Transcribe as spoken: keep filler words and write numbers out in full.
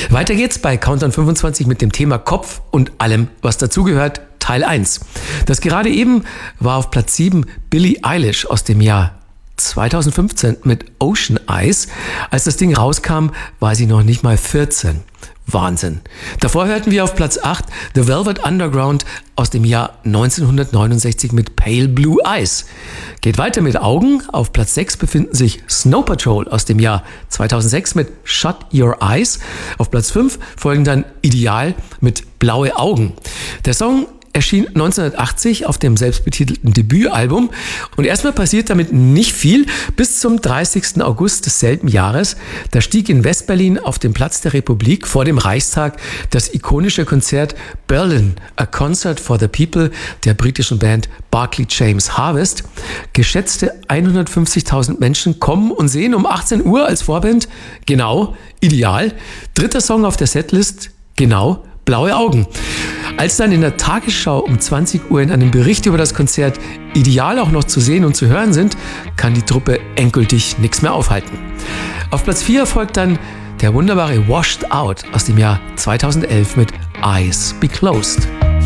Weiter geht's bei Countdown fünfundzwanzig mit dem Thema Kopf und allem, was dazugehört, Teil eins. Das gerade eben war auf Platz sieben Billie Eilish aus dem Jahr zweitausendfünfzehn mit Ocean Eyes. Als das Ding rauskam, war sie noch nicht mal vierzehn. Wahnsinn. Davor hörten wir auf Platz acht The Velvet Underground aus dem Jahr neunzehnhundertneunundsechzig mit Pale Blue Eyes. Geht weiter mit Augen. Auf Platz sechs befinden sich Snow Patrol aus dem Jahr zweitausendsechs mit Shut Your Eyes. Auf Platz fünf folgen dann Ideal mit Blaue Augen. Der Song erschien neunzehnhundertachtzig auf dem selbstbetitelten Debütalbum und erstmal passiert damit nicht viel bis zum dreißigsten August desselben Jahres. Da stieg in Westberlin auf dem Platz der Republik vor dem Reichstag das ikonische Konzert Berlin, A Concert for the People der britischen Band Barclay James Harvest. Geschätzte hundertfünfzigtausend Menschen kommen und sehen um achtzehn Uhr als Vorband genau Ideal. Dritter Song auf der Setlist, genau Blaue Augen. Als dann in der Tagesschau um zwanzig Uhr in einem Bericht über das Konzert Ideal auch noch zu sehen und zu hören sind, kann die Truppe endgültig nichts mehr aufhalten. Auf Platz vier folgt dann der wunderbare Washed Out aus dem Jahr zweitausendelf mit Eyes Be Closed.